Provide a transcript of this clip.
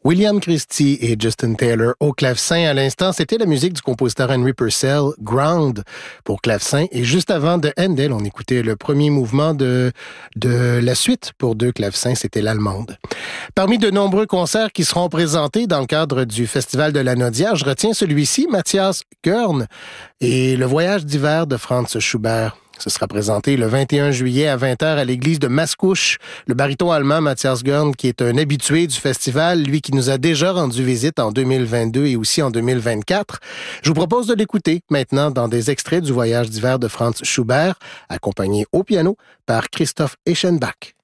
William Christie et Justin Taylor au clavecin. À l'instant, c'était la musique du compositeur Henry Purcell, Ground, pour clavecin. Et juste avant de Handel, on écoutait le premier mouvement de la suite pour deux clavecins, c'était l'allemande. Parmi de nombreux concerts qui seront présentés dans le cadre du Festival de la Naudière, je retiens celui-ci, Matthias Görn et Le Voyage d'hiver de Franz Schubert. Ce sera présenté le 21 juillet à 20h à l'église de Mascouche. Le baryton allemand Matthias Görn, qui est un habitué du festival, lui qui nous a déjà rendu visite en 2022 et aussi en 2024. Je vous propose de l'écouter maintenant dans des extraits du Voyage d'hiver de Franz Schubert, accompagné au piano par Christoph Eschenbach.